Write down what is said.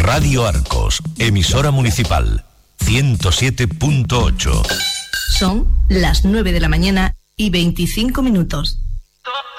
Radio Arcos, emisora municipal, 107.8. Son las 9 de la mañana y 25 minutos.